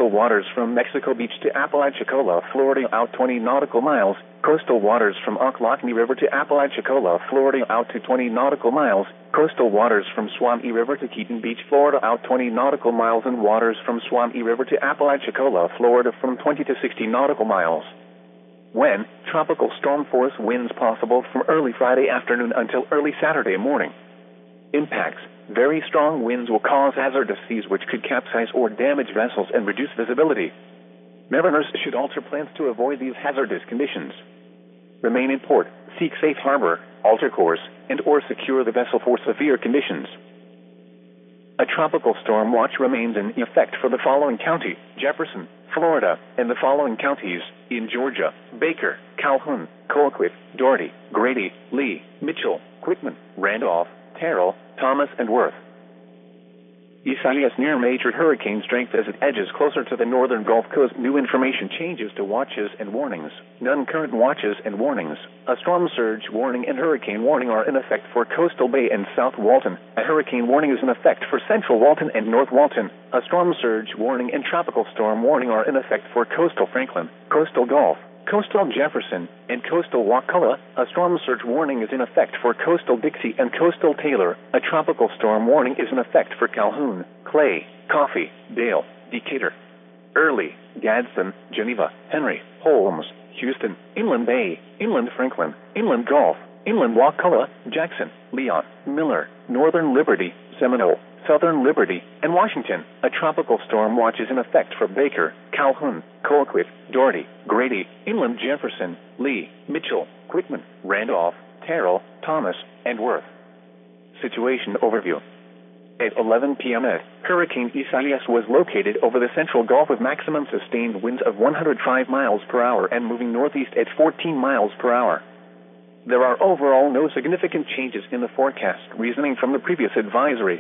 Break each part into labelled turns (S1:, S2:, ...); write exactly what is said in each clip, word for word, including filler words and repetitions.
S1: coastal waters from Mexico Beach to Apalachicola, Florida out twenty nautical miles, coastal waters from Ocklawaha River to Apalachicola, Florida out to twenty nautical miles, coastal waters from Swami River to Keaton Beach, Florida out twenty nautical miles, and waters from Swami River to Apalachicola, Florida from twenty to sixty nautical miles. When, tropical storm force winds possible from early Friday afternoon until early Saturday morning. Impacts. Very strong winds will cause hazardous seas which could capsize or damage vessels and reduce visibility. Mariners should alter plans to avoid these hazardous conditions. Remain in port, seek safe harbor, alter course, and or secure the vessel for severe conditions. A tropical storm watch remains in effect for the following county: Jefferson, Florida, and the following counties in Georgia: Baker, Calhoun, Colquitt, Dougherty, Grady, Lee, Mitchell, Quitman, Randolph, Terrell, Thomas, and Worth. Isaias near major hurricane strength as it edges closer to the northern Gulf Coast. New information changes to watches and warnings. Non-current watches and warnings. A storm surge warning and hurricane warning are in effect for Coastal Bay and South Walton. A hurricane warning is in effect for Central Walton and North Walton. A storm surge warning and tropical storm warning are in effect for Coastal Franklin, Coastal Gulf, Coastal Jefferson, and Coastal Wakulla. A storm surge warning is in effect for Coastal Dixie and Coastal Taylor. A tropical storm warning is in effect for Calhoun, Clay, Coffee, Dale, Decatur, Early, Gadsden, Geneva, Henry, Holmes, Houston, Inland Bay, Inland Franklin, Inland Gulf, Inland Wakulla, Jackson, Leon, Miller, Northern Liberty, Seminole, Southern Liberty, and Washington. A tropical storm watch is in effect for Baker, Calhoun, Colquitt, Dougherty, Grady, Inland Jefferson, Lee, Mitchell, Quitman, Randolph, Terrell, Thomas, and Worth. Situation overview. At eleven p m Hurricane Isaias was located over the central Gulf with maximum sustained winds of one hundred five miles per hour and moving northeast at fourteen miles per hour. There are overall no significant changes in the forecast, reasoning from the previous advisory.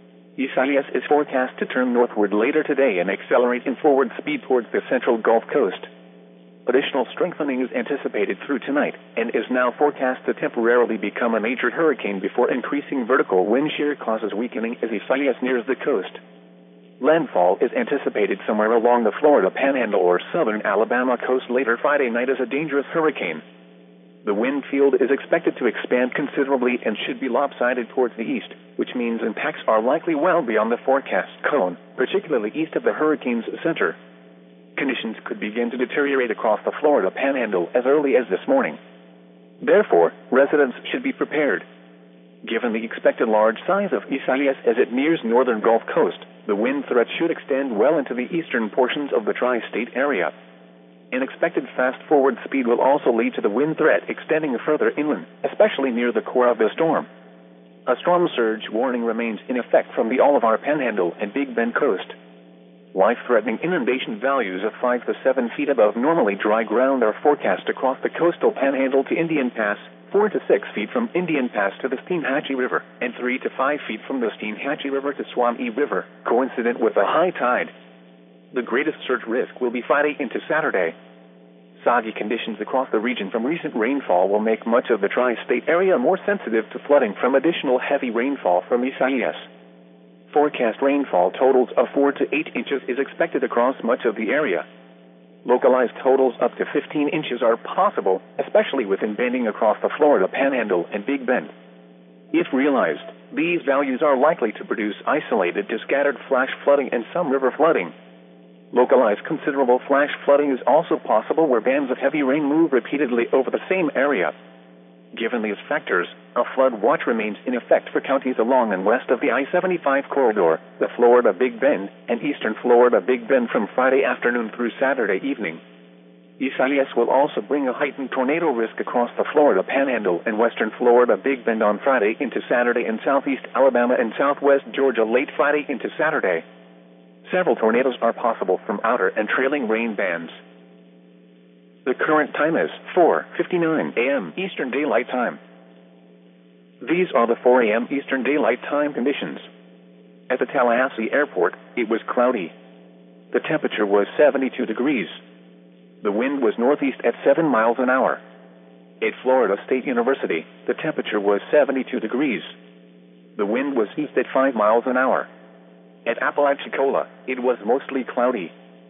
S1: Isaias is forecast to turn northward later today and accelerate in forward speed towards the central Gulf Coast. Additional strengthening is anticipated through tonight and is now forecast to temporarily become a major hurricane before increasing vertical wind shear causes weakening as Isaias nears the coast. Landfall is anticipated somewhere along the Florida Panhandle or southern Alabama coast later Friday night as a dangerous hurricane. The wind field is expected to expand considerably and should be lopsided towards the east, which means impacts are likely well beyond the forecast cone, particularly east of the hurricane's center. Conditions could begin to deteriorate across the Florida Panhandle as early as this morning. Therefore, residents should be prepared. Given the expected large size of Isaias as it nears northern Gulf Coast, the wind threat should extend well into the eastern portions of the tri-state area. An expected fast-forward speed will also lead to the wind threat extending further inland, especially near the core of the storm. A storm surge warning remains in effect from the Olivar Panhandle and Big Bend coast. Life-threatening inundation values of five to seven feet above normally dry ground are forecast across the coastal Panhandle to Indian Pass, four to six feet from Indian Pass to the Steinhatchee River, and three to five feet from the Steinhatchee River to Swami River, coincident with a high tide. The greatest surge risk will be Friday into Saturday. Soggy conditions across the region from recent rainfall will make much of the tri-state area more sensitive to flooding from additional heavy rainfall from Isaias. Forecast rainfall totals of four to eight inches is expected across much of the area. Localized totals up to fifteen inches are possible, especially within bending across the Florida Panhandle and Big Bend. If realized, these values are likely to produce isolated to scattered flash flooding and some river flooding. Localized considerable flash flooding is also possible where bands of heavy rain move repeatedly over the same area. Given these factors, a flood watch remains in effect for counties along and west of the I seventy-five corridor, the Florida Big Bend, and eastern Florida Big Bend from Friday afternoon through Saturday evening. Isaias will also bring a heightened tornado risk across the Florida Panhandle and western Florida Big Bend on Friday into Saturday and southeast Alabama and southwest Georgia late Friday into Saturday. Several tornadoes are possible from outer and trailing rain bands. The current time is four fifty-nine a m Eastern Daylight Time. These are the four a m Eastern Daylight Time conditions. At the Tallahassee Airport, it was cloudy. The temperature was seventy-two degrees. The wind was northeast at seven miles an hour. At Florida State University, the temperature was seventy-two degrees. The wind was east at five miles an hour. At Apalachicola, it was mostly cloudy.